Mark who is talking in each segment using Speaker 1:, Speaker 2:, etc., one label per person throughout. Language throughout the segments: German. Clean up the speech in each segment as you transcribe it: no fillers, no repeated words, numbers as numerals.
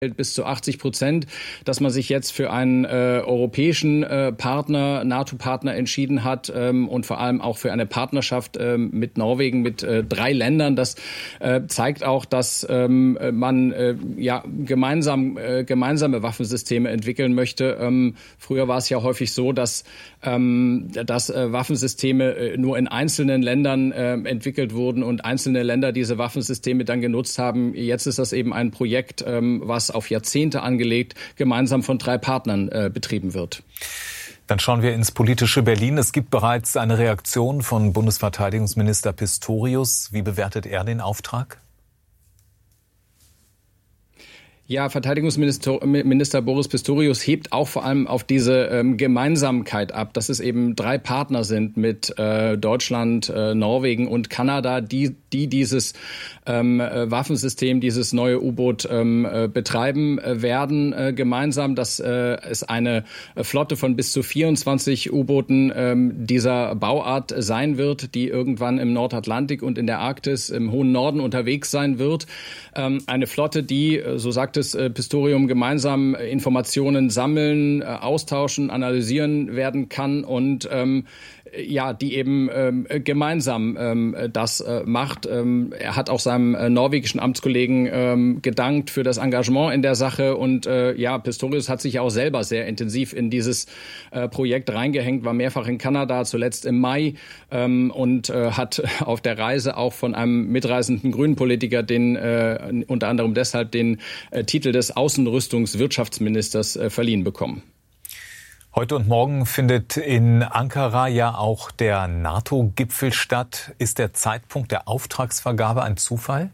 Speaker 1: bis zu 80%, dass man sich jetzt für einen europäischen Partner, NATO-Partner entschieden hat und vor allem auch für eine Partnerschaft mit Norwegen, mit 3 Ländern. Das zeigt auch, dass man gemeinsame Waffensysteme entwickeln möchte. Früher war es ja häufig so, dass Waffensysteme nur in einzelnen Ländern entwickelt wurden und einzelne Länder diese Waffensysteme dann genutzt haben. Jetzt ist das eben ein Projekt, was auf Jahrzehnte angelegt gemeinsam von 3 Partnern betrieben wird.
Speaker 2: Dann schauen wir ins politische Berlin. Es gibt bereits eine Reaktion von Bundesverteidigungsminister Pistorius. Wie bewertet er den Auftrag?
Speaker 1: Ja, Verteidigungsminister Boris Pistorius hebt auch vor allem auf diese Gemeinsamkeit ab, dass es eben 3 Partner sind mit Deutschland, Norwegen und Kanada, die dieses Waffensystem, dieses neue U-Boot betreiben werden gemeinsam, dass es eine Flotte von bis zu 24 U-Booten dieser Bauart sein wird, die irgendwann im Nordatlantik und in der Arktis im hohen Norden unterwegs sein wird. Eine Flotte, die, so sagt es Pistorius, gemeinsam Informationen sammeln, austauschen, analysieren werden kann und die eben gemeinsam das macht. Er hat auch seinem norwegischen Amtskollegen gedankt für das Engagement in der Sache und Pistorius hat sich auch selber sehr intensiv in dieses Projekt reingehängt, war mehrfach in Kanada, zuletzt im Mai und hat auf der Reise auch von einem mitreisenden Grünen-Politiker unter anderem deshalb den Titel des Außenrüstungswirtschaftsministers verliehen bekommen.
Speaker 2: Heute und morgen findet in Ankara ja auch der NATO-Gipfel statt. Ist der Zeitpunkt der Auftragsvergabe ein Zufall?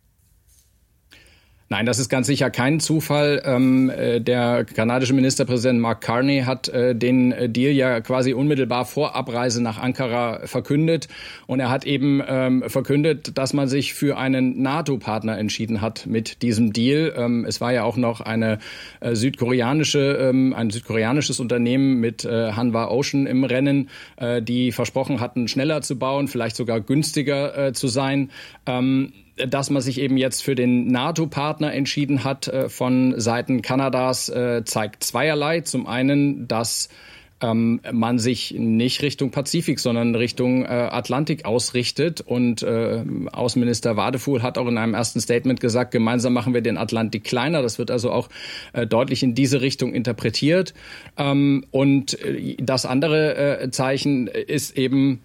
Speaker 1: Nein, das ist ganz sicher kein Zufall. Der kanadische Ministerpräsident Mark Carney hat den Deal ja quasi unmittelbar vor Abreise nach Ankara verkündet. Und er hat eben verkündet, dass man sich für einen NATO-Partner entschieden hat mit diesem Deal. Es war ja auch noch ein südkoreanisches Unternehmen mit Hanwha Ocean im Rennen, die versprochen hatten, schneller zu bauen, vielleicht sogar günstiger zu sein. Dass man sich eben jetzt für den NATO-Partner entschieden hat von Seiten Kanadas, zeigt zweierlei. Zum einen, dass man sich nicht Richtung Pazifik, sondern Richtung Atlantik ausrichtet. Und Außenminister Wadefuhl hat auch in einem ersten Statement gesagt, gemeinsam machen wir den Atlantik kleiner. Das wird also auch deutlich in diese Richtung interpretiert. Und das andere Zeichen ist eben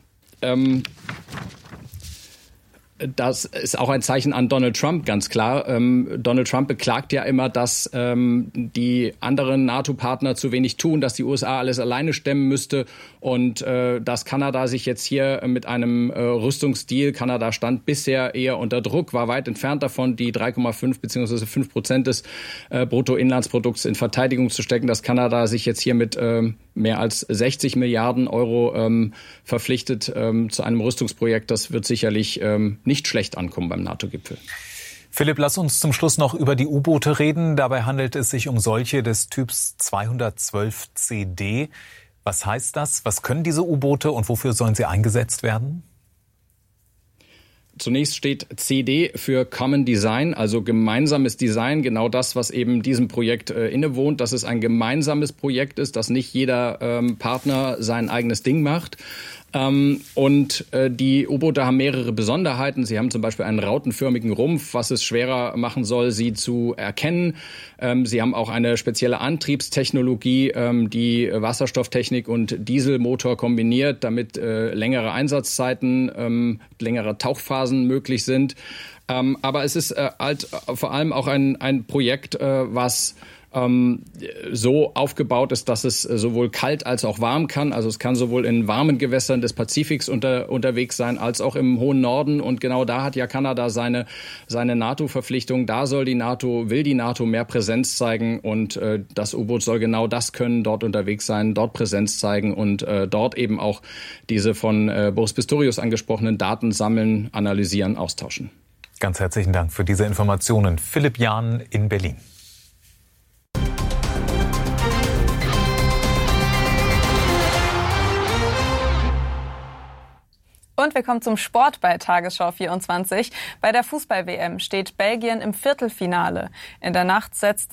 Speaker 1: das ist auch ein Zeichen an Donald Trump, ganz klar. Donald Trump beklagt ja immer, dass die anderen NATO-Partner zu wenig tun, dass die USA alles alleine stemmen müsste und dass Kanada sich jetzt hier mit einem Rüstungsdeal, Kanada stand bisher eher unter Druck, war weit entfernt davon, die 3,5 bzw. 5% des Bruttoinlandsprodukts in Verteidigung zu stecken, dass Kanada sich jetzt hier mit mehr als 60 Milliarden Euro verpflichtet zu einem Rüstungsprojekt. Das wird sicherlich nicht schlecht ankommen beim NATO-Gipfel.
Speaker 2: Philipp, lass uns zum Schluss noch über die U-Boote reden. Dabei handelt es sich um solche des Typs 212 CD. Was heißt das? Was können diese U-Boote und wofür sollen sie eingesetzt werden?
Speaker 1: Zunächst steht CD für Common Design, also gemeinsames Design, genau das, was eben diesem Projekt innewohnt, dass es ein gemeinsames Projekt ist, dass nicht jeder Partner sein eigenes Ding macht. Und die U-Boote haben mehrere Besonderheiten. Sie haben zum Beispiel einen rautenförmigen Rumpf, was es schwerer machen soll, sie zu erkennen. Sie haben auch eine spezielle Antriebstechnologie, die Wasserstofftechnik und Dieselmotor kombiniert, damit längere Einsatzzeiten, längere Tauchphasen möglich sind. Aber es ist halt vor allem auch ein Projekt, was so aufgebaut ist, dass es sowohl kalt als auch warm kann. Also es kann sowohl in warmen Gewässern des Pazifiks unterwegs sein, als auch im hohen Norden. Und genau da hat ja Kanada seine NATO-Verpflichtung. Da will die NATO mehr Präsenz zeigen. Und das U-Boot soll genau das können, dort unterwegs sein, dort Präsenz zeigen und dort eben auch diese von Boris Pistorius angesprochenen Daten sammeln, analysieren, austauschen.
Speaker 2: Ganz herzlichen Dank für diese Informationen. Philipp Jahn in Berlin.
Speaker 3: Und wir kommen zum Sport bei Tagesschau 24. Bei der Fußball-WM steht Belgien im Viertelfinale. In der Nacht setzt